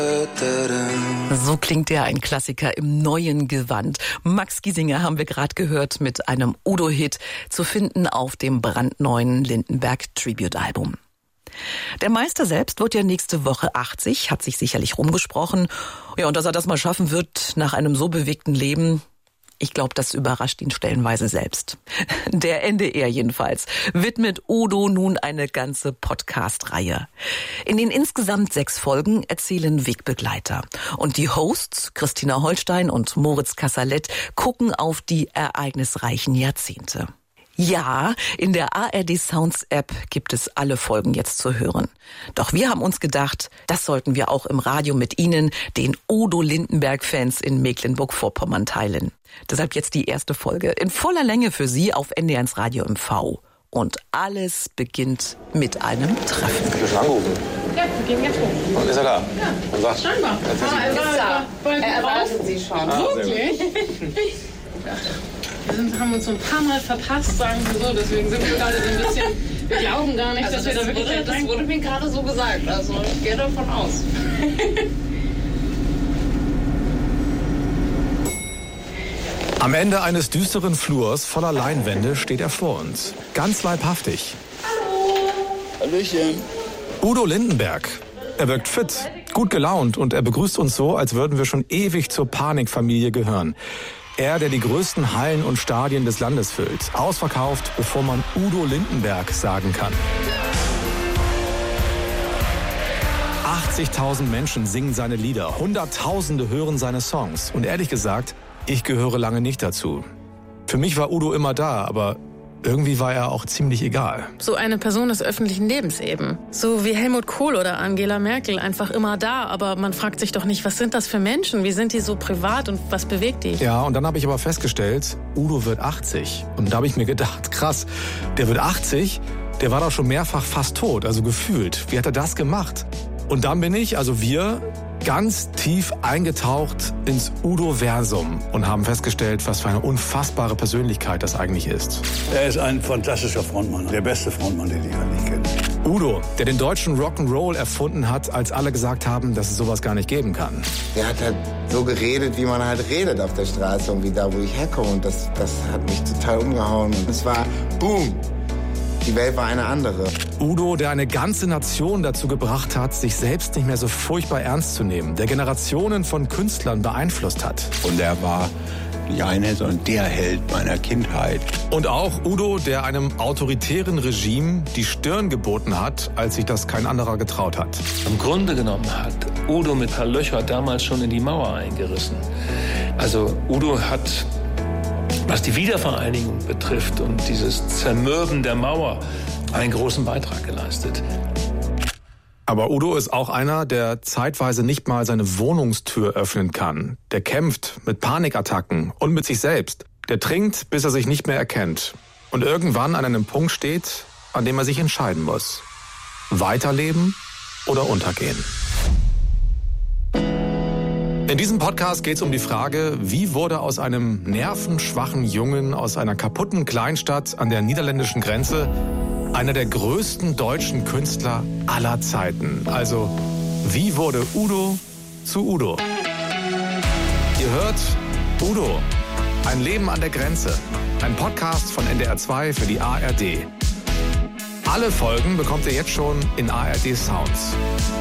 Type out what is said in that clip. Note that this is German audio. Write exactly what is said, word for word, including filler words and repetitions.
So klingt er, ein Klassiker im neuen Gewand. Max Giesinger haben wir gerade gehört mit einem Udo-Hit, zu finden auf dem brandneuen Lindenberg-Tribute-Album. Der Meister selbst wird ja nächste Woche achtzig, hat sich sicherlich rumgesprochen. Ja, und dass er das mal schaffen wird nach einem so bewegten Leben, ich glaube, das überrascht ihn stellenweise selbst. Der N D R jedenfalls widmet Udo nun eine ganze Podcast-Reihe. In den insgesamt sechs Folgen erzählen Wegbegleiter. Und die Hosts, Christina Holstein und Moritz Kassalet, gucken auf die ereignisreichen Jahrzehnte. Ja, in der A R D Sounds App gibt es alle Folgen jetzt zu hören. Doch wir haben uns gedacht, das sollten wir auch im Radio mit Ihnen, den Udo Lindenberg-Fans in Mecklenburg-Vorpommern, teilen. Deshalb jetzt die erste Folge in voller Länge für Sie auf N D R eins Radio M V. Und alles beginnt mit einem Treffen. Ich bin schon angerufen. Ja, wir gehen jetzt hoch. Und ist er da? Ja, und sagt, scheinbar. Ah, er ist da. Er erwartet Sie schon. Ah, wirklich? Wir sind, haben uns so ein paar Mal verpasst, sagen wir so. Deswegen sind wir gerade so ein bisschen... Wir glauben gar nicht, also dass das wir da wirklich... Wurde, das wurde mir gerade so gesagt. Also ich gehe davon aus. Am Ende eines düsteren Flurs voller Leinwände steht er vor uns. Ganz leibhaftig. Hallo. Hallöchen. Udo Lindenberg. Er wirkt fit, gut gelaunt und er begrüßt uns so, als würden wir schon ewig zur Panikfamilie gehören. Er, der die größten Hallen und Stadien des Landes füllt. Ausverkauft, bevor man Udo Lindenberg sagen kann. achtzigtausend Menschen singen seine Lieder. Hunderttausende hören seine Songs. Und ehrlich gesagt, ich gehöre lange nicht dazu. Für mich war Udo immer da, aber irgendwie war er auch ziemlich egal. So eine Person des öffentlichen Lebens eben. So wie Helmut Kohl oder Angela Merkel, einfach immer da. Aber man fragt sich doch nicht, was sind das für Menschen? Wie sind die so privat und was bewegt die? Ja, und dann habe ich aber festgestellt, Udo wird achtzig. Und da habe ich mir gedacht, krass, der wird achtzig, der war doch schon mehrfach fast tot, also gefühlt. Wie hat er das gemacht? Und dann bin ich, also wir, ganz tief eingetaucht ins Udo-Versum und haben festgestellt, was für eine unfassbare Persönlichkeit das eigentlich ist. Er ist ein fantastischer Frontmann, der beste Frontmann, den ich eigentlich kenne. Udo, der den deutschen Rock'n'Roll erfunden hat, als alle gesagt haben, dass es sowas gar nicht geben kann. Er hat halt so geredet, wie man halt redet auf der Straße und wie da, wo ich herkomme. Und das, das hat mich total umgehauen. Und es war boom. Die Welt war eine andere. Udo, der eine ganze Nation dazu gebracht hat, sich selbst nicht mehr so furchtbar ernst zu nehmen, der Generationen von Künstlern beeinflusst hat. Und er war nicht eine, sondern der Held meiner Kindheit. Und auch Udo, der einem autoritären Regime die Stirn geboten hat, als sich das kein anderer getraut hat. Im Grunde genommen hat Udo mit Herr Löcher damals schon in die Mauer eingerissen. Also Udo hat, was die Wiedervereinigung betrifft und dieses Zermürben der Mauer, einen großen Beitrag geleistet. Aber Udo ist auch einer, der zeitweise nicht mal seine Wohnungstür öffnen kann. Der kämpft mit Panikattacken und mit sich selbst. Der trinkt, bis er sich nicht mehr erkennt. Und irgendwann an einem Punkt steht, an dem er sich entscheiden muss. Weiterleben oder untergehen. In diesem Podcast geht es um die Frage, wie wurde aus einem nervenschwachen Jungen aus einer kaputten Kleinstadt an der niederländischen Grenze einer der größten deutschen Künstler aller Zeiten. Also, wie wurde Udo zu Udo? Ihr hört Udo, ein Leben an der Grenze. Ein Podcast von N D R zwei für die A R D. Alle Folgen bekommt ihr jetzt schon in A R D Sounds.